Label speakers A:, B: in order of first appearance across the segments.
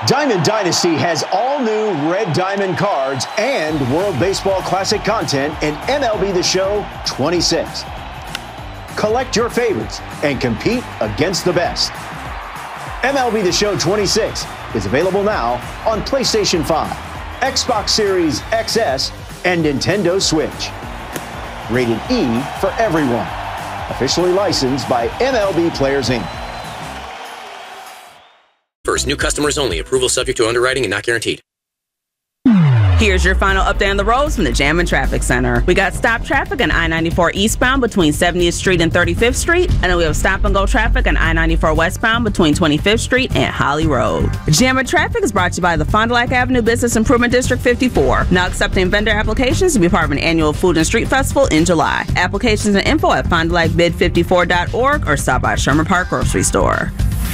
A: Diamond Dynasty has all new Red Diamond cards and World Baseball Classic content in MLB The Show 26. Collect your favorites and compete against the best. MLB The Show 26 is available now on PlayStation 5, Xbox Series XS, and Nintendo Switch. Rated E for everyone. Officially licensed by MLB Players Inc.
B: First, new customers only. Approval subject to underwriting and not guaranteed.
C: Here's your final update on the roads from the Jammin' Traffic Center. We got stop traffic on I-94 eastbound between 70th Street and 35th Street. And then we have stop and go traffic on I-94 westbound between 25th Street and Holly Road. Jammin' Traffic is brought to you by the Fond du Lac Avenue Business Improvement District 54. Now accepting vendor applications to be part of an annual Food and Street Festival in July. Applications and info at fonddulacbid54.org or stop by Sherman Park Grocery Store.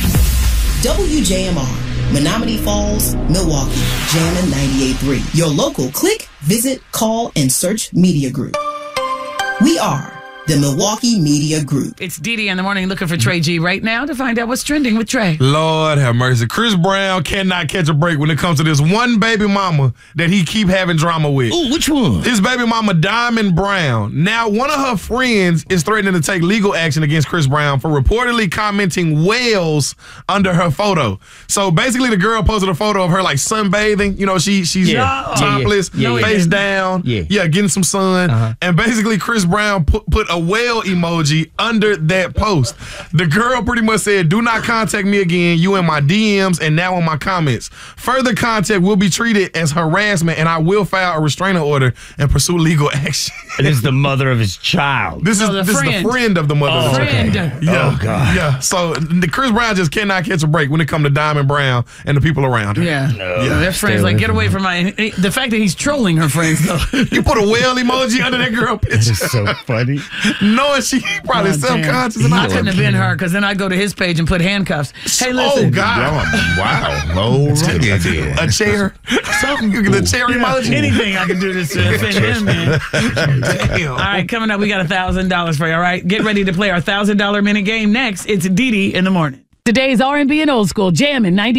D: WJMR, Menominee Falls, Milwaukee, Jammin' 98.3. Your local click, visit, call, and search media group. We are the Milwaukee Media Group.
E: It's Dee Dee in the morning looking for Trey G right now to find out what's trending with Trey.
F: Lord have mercy. Chris Brown cannot catch a break when it comes to this one baby mama that he keep having drama with.
G: Ooh, which one?
F: His baby mama, Diamond Brown. Now, one of her friends is threatening to take legal action against Chris Brown for reportedly commenting whales under her photo. So basically, the girl posted a photo of her like sunbathing. You know, she's topless, face down, getting some sun. And basically, Chris Brown put a whale emoji under that post. The girl pretty much said, "Do not contact me again. You in my DMs and now in my comments. Further contact will be treated as harassment, and I will file a restraining order and pursue legal action."
G: And this is the mother of his child.
F: This is the friend of the mother.
G: Oh,
E: friend.
G: okay.
F: Yeah.
G: Oh, God.
F: Yeah. So the Chris Brown just cannot catch a break when it comes to Diamond Brown and the people around her.
E: Yeah. Their friends like, get away from my... The fact that he's trolling her friends, though.
F: You put a whale emoji under that girl picture.
G: This is so funny.
F: Knowing she probably self-conscious.
E: I couldn't have been her, because then I'd go to his page and put handcuffs. Hey, listen.
F: Oh, God.
G: Wow. All right.
F: A chair. Something. You get the chair emoji.
E: Anything I can do to offend him, man.
F: Damn.
E: All right, coming up, we got $1,000 for you, all right? Get ready to play our $1,000 minute game next. It's Dee Dee in the morning.
H: Today's R&B and old school Jammin' 90.